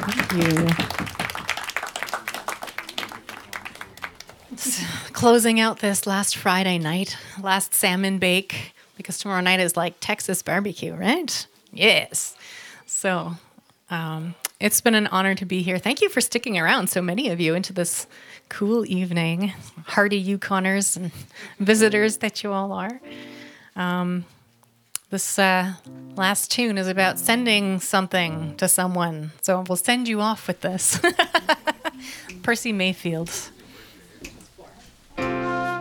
You. Closing out this last Friday night, last salmon bake, because tomorrow night is like Texas barbecue, right? Yes. So it's been an honor to be here. Thank you for sticking around, so many of you, into this cool evening. Hardy Yukoners and visitors that you all are. This last tune is about sending something to someone. So we'll send you off with this. Percy Mayfield.